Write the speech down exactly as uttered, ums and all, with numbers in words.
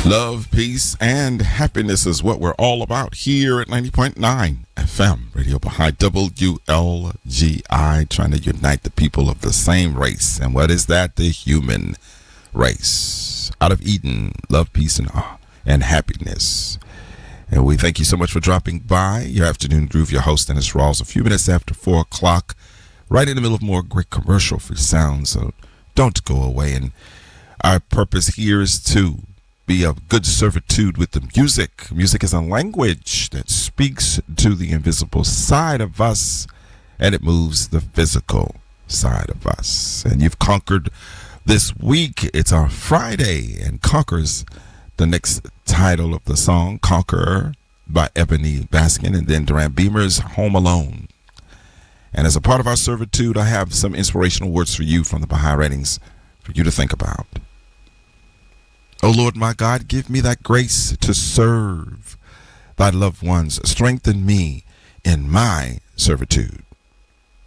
Love, peace, and happiness is what we're all about here at ninety point nine F M, Radio Baha'i, W L G I, trying to unite the people of the same race. And what is that? The human race. Out of Eden, love, peace, and, uh, and happiness. And we thank you so much for dropping by. Your afternoon groove, your host, Dennis Rawls, a few minutes after four o'clock, right in the middle of more great commercial free sound. So don't go away. And our purpose here is to be of good servitude with the music. Music is a language that speaks to the invisible side of us, and it moves the physical side of us. And you've conquered this week. It's our Friday, and Conquer's the next title of the song, Conqueror by Ebony Baskin, and then Duran Beamer's Home Alone. And as a part of our servitude, I have some inspirational words for you from the Baha'i writings for you to think about. O Lord, my God, give me that grace to serve thy loved ones. Strengthen me in my servitude.